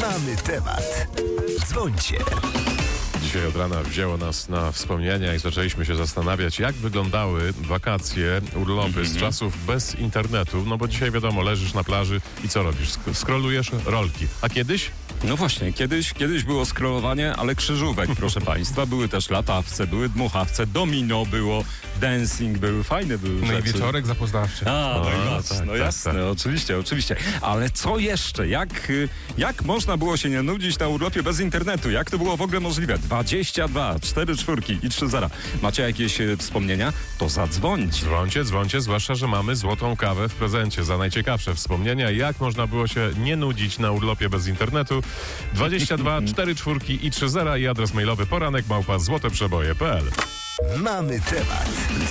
Mamy temat. Dzwońcie. Dzisiaj od rana wzięło nas na wspomnienia i zaczęliśmy się zastanawiać, jak wyglądały wakacje, urlopy z czasów bez internetu. No bo dzisiaj wiadomo, leżysz na plaży i co robisz? Scrollujesz rolki. A kiedyś? No właśnie, kiedyś było scrollowanie, ale krzyżówek, proszę państwa. Były też latawce, były dmuchawce, domino było, dancing były, fajne były No rzeczy. i wieczorek zapoznawczy. Jasne, oczywiście. Ale co jeszcze? Jak można było się nie nudzić na urlopie bez internetu? Jak to było w ogóle możliwe? 22, 4 czwórki i 3 zera. Macie jakieś wspomnienia? To zadzwońcie. Dzwońcie, zwłaszcza, że mamy złotą kawę w prezencie za najciekawsze wspomnienia. Jak można było się nie nudzić na urlopie bez internetu? 22, 4 czwórki i 3 zera i adres mailowy poranek@złoteprzeboje.pl. Mamy temat.